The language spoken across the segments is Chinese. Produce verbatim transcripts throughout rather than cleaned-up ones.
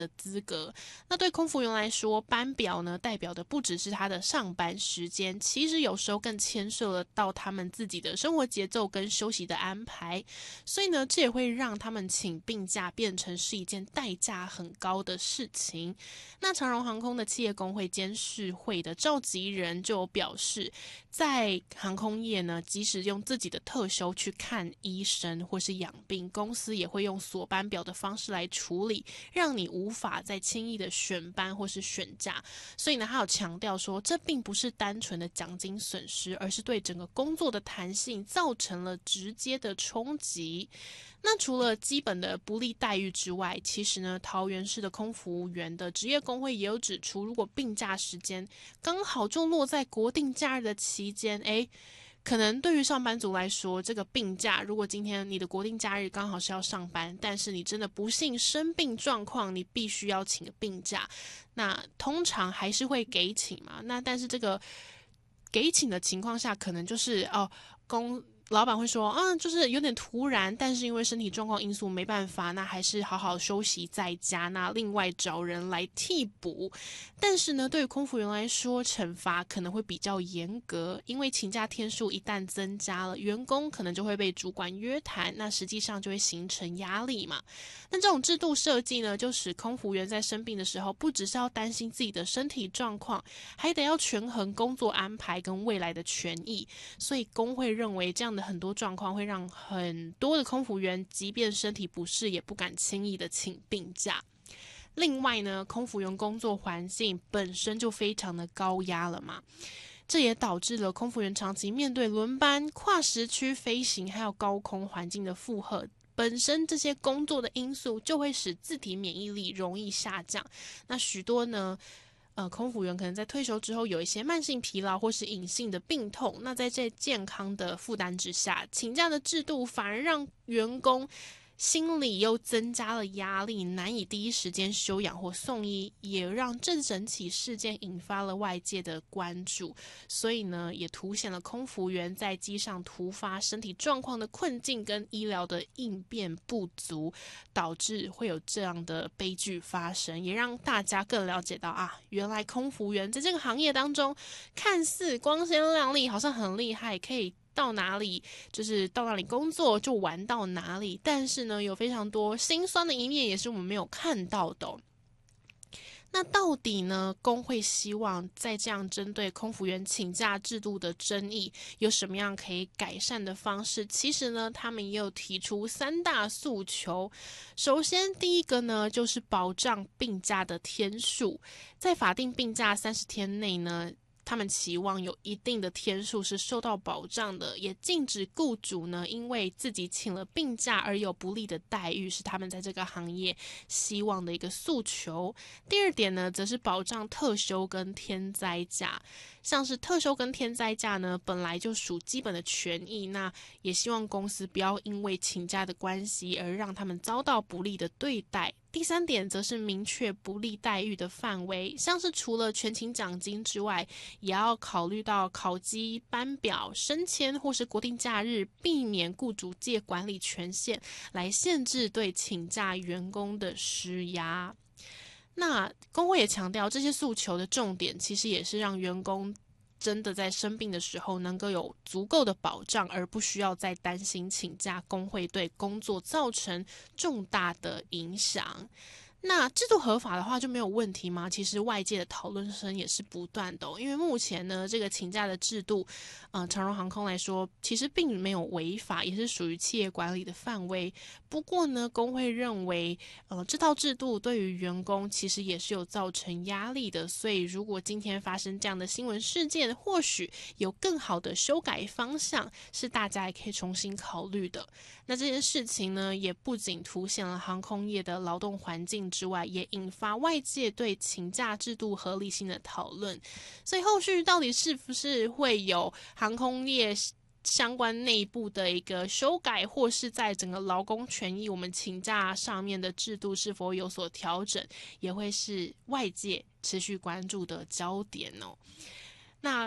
的资格。那对空服员来说，班表呢代表的不只是他的上班时间，其实有时候更牵涉了到他们自己的生活节奏跟休息的安排，所以呢，这也会让他们请病假变成是一件代价很高的事情。那长荣航空的企业工会监事会的召集人就有表示，在航空业呢，即使用自己的特休去看医生或是养病，公司也会用锁班表的方式来处理，让你无法再轻易的选班或是选假。所以呢，他有强调说，这并不是单纯的奖金损失，而是对整个工作的弹性造成了直接的冲击。那除了基本的不利待遇之外，其实呢，桃园市的空服务员的职业工会也有指出，如果病假时间刚好就落在国定假日的期间，诶，可能对于上班族来说，这个病假，如果今天你的国定假日刚好是要上班，但是你真的不幸生病状况，你必须要请个病假，那通常还是会给请嘛。那但是这个给请的情况下，可能就是哦，公老板会说，嗯，就是有点突然，但是因为身体状况因素没办法，那还是好好休息在家，那另外找人来替补。但是呢，对于空服员来说，惩罚可能会比较严格，因为请假天数一旦增加了，员工可能就会被主管约谈，那实际上就会形成压力嘛。那这种制度设计呢，就使空服员在生病的时候，不只是要担心自己的身体状况，还得要权衡工作安排跟未来的权益。所以工会认为这样的很多状况会让很多的空服员即便身体不适也不敢轻易的请病假。另外呢，空服员工作环境本身就非常的高压了嘛，这也导致了空服员长期面对轮班、跨时区飞行还有高空环境的负荷，本身这些工作的因素就会使自体免疫力容易下降。那许多呢呃，空服员可能在退休之后有一些慢性疲劳或是隐性的病痛，那在这健康的负担之下，请假的制度反而让员工心里又增加了压力，难以第一时间休养或送医，也让这整起事件引发了外界的关注。所以呢，也凸显了空服员在机上突发身体状况的困境跟医疗的应变不足，导致会有这样的悲剧发生，也让大家更了解到啊，原来空服员在这个行业当中，看似光鲜亮丽，好像很厉害，可以到哪里就是到哪里工作就玩到哪里，但是呢，有非常多辛酸的一面也是我们没有看到的哦。那到底呢，工会希望在这样针对空服员请假制度的争议，有什么样可以改善的方式？其实呢，他们也有提出三大诉求。首先，第一个呢，就是保障病假的天数，在法定病假三十天内呢，他们期望有一定的天数是受到保障的，也禁止雇主呢因为自己请了病假而有不利的待遇，是他们在这个行业希望的一个诉求。第二点呢，则是保障特休跟天灾假，像是特休跟天灾假呢，本来就属基本的权益，那也希望公司不要因为请假的关系而让他们遭到不利的对待。第三点则是明确不利待遇的范围，像是除了全勤奖金之外，也要考虑到考绩、班表、升迁或是国定假日，避免雇主借管理权限来限制对请假员工的施压。那工会也强调，这些诉求的重点其实也是让员工真的在生病的时候能够有足够的保障，而不需要再担心请假工会对工作造成重大的影响。那制度合法的话就没有问题吗？其实外界的讨论声也是不断的哦，因为目前呢，这个请假的制度，呃，长荣航空来说，其实并没有违法，也是属于企业管理的范围。不过呢，工会认为，呃，这套制度对于员工其实也是有造成压力的，所以如果今天发生这样的新闻事件，或许有更好的修改方向，是大家也可以重新考虑的。那这件事情呢，也不仅凸显了航空业的劳动环境之外，也引发外界对请假制度合理性的讨论。所以后续到底是不是会有航空业相关内部的一个修改，或是在整个劳工权益我们请假上面的制度是否有所调整，也会是外界持续关注的焦点哦。那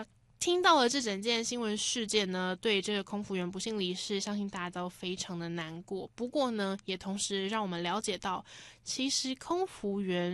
听到了这整件新闻事件呢，对这个空服员不幸离世，相信大家都非常的难过。不过呢，也同时让我们了解到，其实空服员